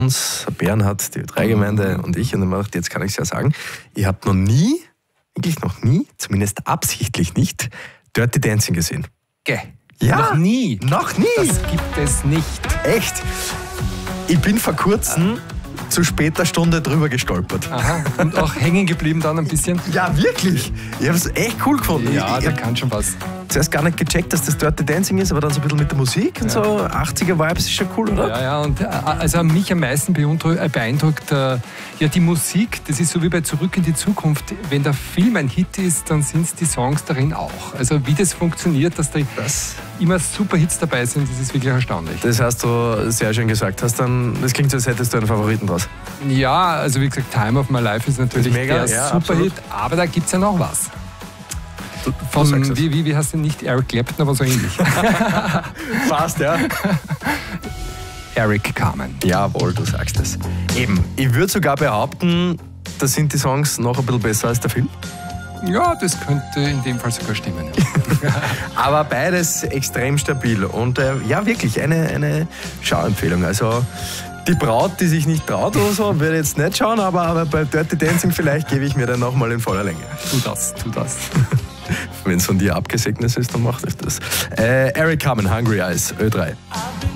uns, Bernhard, die Ö3-Gemeinde und ich. Und dann dachte ich, jetzt kann ich es ja sagen, ich habe noch nie, wirklich noch nie, zumindest absichtlich nicht, Dirty Dancing gesehen. Ja, Noch nie. Noch nie. Das gibt es nicht. Echt? Ich bin vor kurzem zu später Stunde drüber gestolpert. Aha. Und auch hängen geblieben dann ein bisschen. Ja, wirklich. Ich habe es echt cool gefunden. Ja, ich da kann schon was. zuerst gar nicht gecheckt, dass das Dirty Dancing ist, aber dann so ein bisschen mit der Musik und so 80er-Vibes ist schon cool, oder? Ja, und also mich am meisten beeindruckt die Musik. Das ist so wie bei Zurück in die Zukunft. Wenn der Film ein Hit ist, dann sind es die Songs darin auch. Also wie das funktioniert, dass da immer super Hits dabei sind, das ist wirklich erstaunlich. Das hast du sehr schön gesagt. Das klingt so, als hättest du einen Favoriten draus. Ja, also wie gesagt, Time of My Life ist natürlich ist mega, der ja, Superhit, aber da gibt es ja noch was. Von, wie heißt denn nicht Eric Clapton, aber so ähnlich. Fast, ja. Eric Carmen. Jawohl, du sagst es. Eben, ich würde sogar behaupten, da sind die Songs noch ein bisschen besser als der Film. Ja, das könnte in dem Fall sogar stimmen. Ja. Aber beides extrem stabil und ja, wirklich eine Schauempfehlung. Also die Braut, die sich nicht traut oder so, würde jetzt nicht schauen, aber bei Dirty Dancing vielleicht gebe ich mir dann nochmal in voller Länge. Tu das. Wenn es von dir abgesegnet ist, dann macht euch das. Eric Carmen, Hungry Eyes, Ö3.